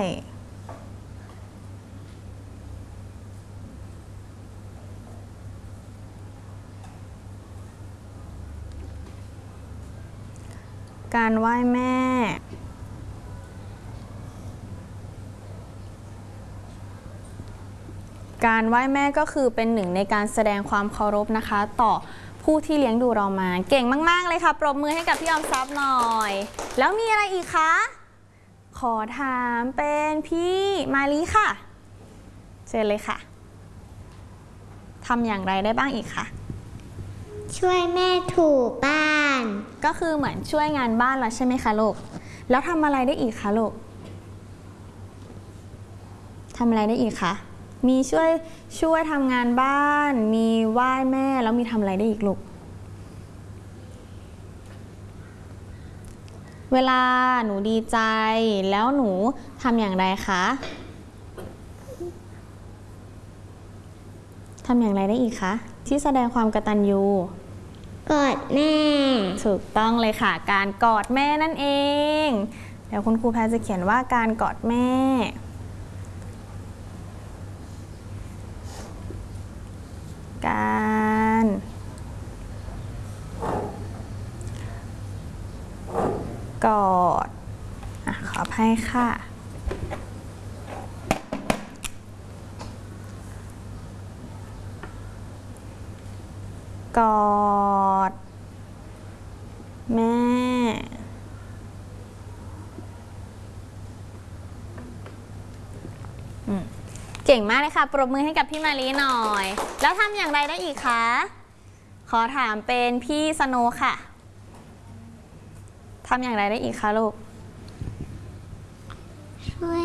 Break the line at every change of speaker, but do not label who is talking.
การไหว้แม่การไหว้แม่ก็คือเป็นหนึ่งในการแสดงความเคารพนะคะต่อผู้ที่เลี้ยงดูเรามาเก่งมากๆเลยค่ะปรบมือให้กับพี่ออมทรัพย์หน่อยแล้วมีอะไรอีกคะขอถามเป็นพี่มาลีค่ะเชิญเลยค่ะทำอย่างไรได้บ้างอีกคะ
ช่วยแม่ถูบ้าน
ก็คือเหมือนช่วยงานบ้านแล้วใช่ไหมคะลูกแล้วทำอะไรได้อีกคะลูกทำอะไรได้อีกคะมีช่วยทำงานบ้านมีไหว้แม่แล้วมีทำอะไรได้อีกลูกเวลาหนูดีใจแล้วหนูทำอย่างไรคะทำอย่างไรได้อีกคะที่แสดงความกตัญญู
กอดแม่
ถูกต้องเลยค่ะการกอดแม่นั่นเองเดี๋ยวคุณครูแพรจะเขียนว่าการกอดแม่การกอดขออภัยค่ะกอดแม่เก่งมากเลยค่ะปรบมือให้กับพี่มาลีหน่อยแล้วทำอย่างไรได้อีกคะขอถามเป็นพี่สโนค่ะทำอย่างไรได้อีกคะลูก